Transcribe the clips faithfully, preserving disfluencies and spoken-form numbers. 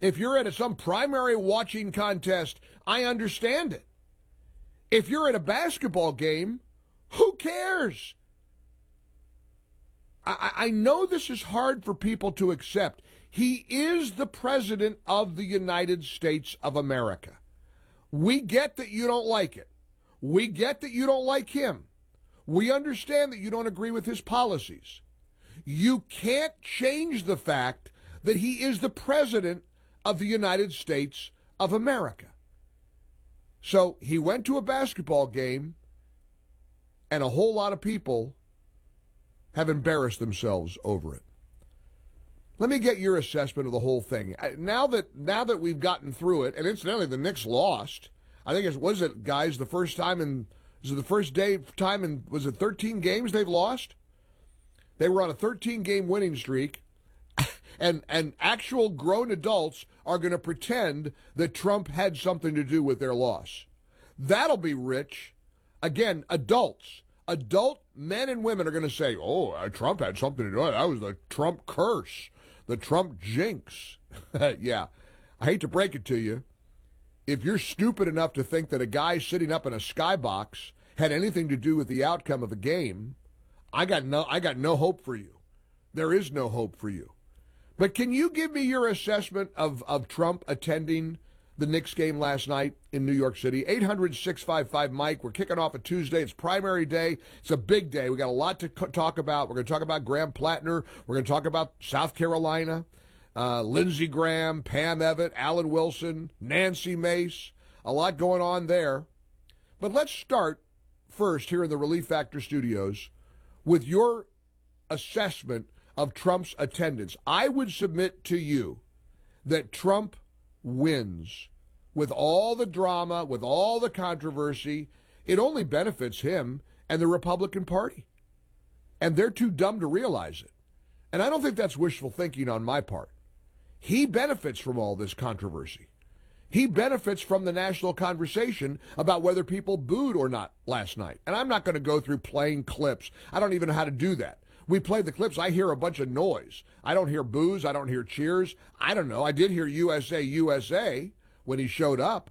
If you're at a, some primary watching contest, I understand it. If you're at a basketball game, who cares? I, I know this is hard for people to accept. He is the president of the United States of America. We get that you don't like it. We get that you don't like him. We understand that you don't agree with his policies. You can't change the fact that he is the president of the United States of America. So he went to a basketball game, and a whole lot of people have embarrassed themselves over it. Let me get your assessment of the whole thing. Now that now that we've gotten through it, and incidentally, the Knicks lost. I think it was it, guys, the first time in was it the first day time in was it thirteen games they've lost? They were on a thirteen-game winning streak, and and actual grown adults are going to pretend that Trump had something to do with their loss. That'll be rich. Again, adults. Adult men and women are going to say, oh, uh, Trump had something to do with it. That was the Trump curse, the Trump jinx. Yeah, I hate to break it to you. If you're stupid enough to think that a guy sitting up in a skybox had anything to do with the outcome of a game, I got no, I got no hope for you. There is no hope for you. But can you give me your assessment of, of Trump attending the Knicks game last night in New York City? eight hundred, six five five, Mike. We're kicking off a Tuesday. It's primary day. It's a big day. We got a lot to co- talk about. We're going to talk about Graham Plattner. We're going to talk about South Carolina, uh, Lindsey Graham, Pam Evitt, Alan Wilson, Nancy Mace. A lot going on there. But let's start first here in the Relief Factor Studios with your assessment of Trump's attendance. I would submit to you that Trump wins. With all the drama, with all the controversy, it only benefits him and the Republican Party. And they're too dumb to realize it. And I don't think that's wishful thinking on my part. He benefits from all this controversy. He benefits from the national conversation about whether people booed or not last night. And I'm not going to go through playing clips. I don't even know how to do that. We play the clips. I hear a bunch of noise. I don't hear boos. I don't hear cheers. I don't know. I did hear U S A, U S A when he showed up.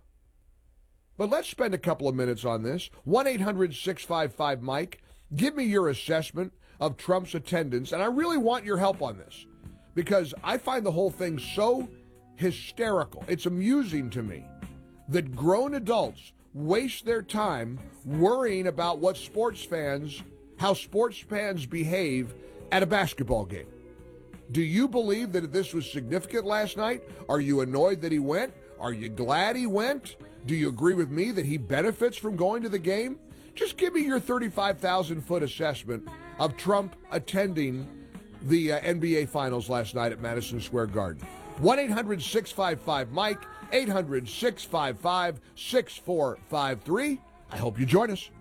But let's spend a couple of minutes on this. one eight hundred, six five five, Mike. Give me your assessment of Trump's attendance. And I really want your help on this because I find the whole thing so hysterical. It's amusing to me that grown adults waste their time worrying about what sports fans, how sports fans behave at a basketball game. Do you believe that this was significant last night? Are you annoyed that he went? Are you glad he went? Do you agree with me that he benefits from going to the game? Just give me your thirty-five thousand foot assessment of Trump attending the uh, N B A Finals last night at Madison Square Garden. one eight hundred, six five five, Mike, eight hundred, six five five, six four five three. I hope you join us.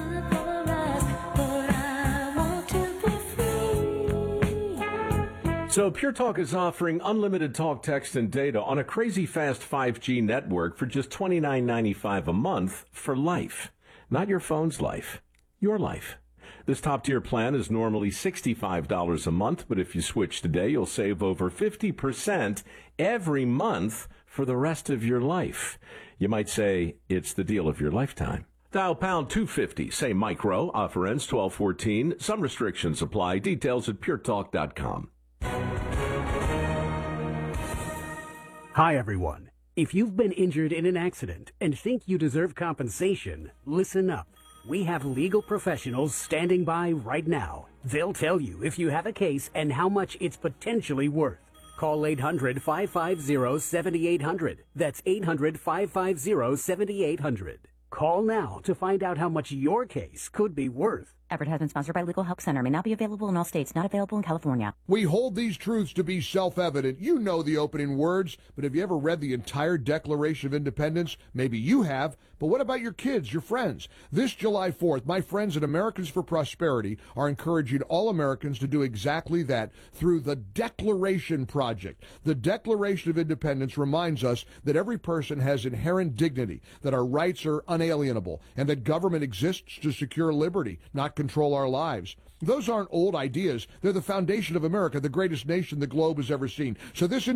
So Pure Talk is offering unlimited talk, text, and data on a crazy fast five G network for just twenty-nine ninety-five a month for life. Not your phone's life, your life. This top-tier plan is normally sixty-five dollars a month, but if you switch today, you'll save over fifty percent every month for the rest of your life. You might say it's the deal of your lifetime. Dial pound two fifty, say micro, offer ends twelve fourteen. Some restrictions apply. Details at pure talk dot com. Hi, everyone. If you've been injured in an accident and think you deserve compensation, listen up. We have legal professionals standing by right now. They'll tell you if you have a case and how much it's potentially worth. Call eight hundred, five five zero, seven eight zero zero. That's eight hundred, five five zero, seven eight zero zero. Call now to find out how much your case could be worth. Effort has been sponsored by Legal Help Center. May not be available in all states. Not available in California. We hold these truths to be self-evident. You know the opening words, but have you ever read the entire Declaration of Independence? Maybe you have, but what about your kids, your friends? This July fourth, my friends at Americans for Prosperity are encouraging all Americans to do exactly that through the Declaration Project. The Declaration of Independence reminds us that every person has inherent dignity, that our rights are unalienable, and that government exists to secure liberty, not control our lives. Those aren't old ideas. They're the foundation of America, the greatest nation the globe has ever seen. So this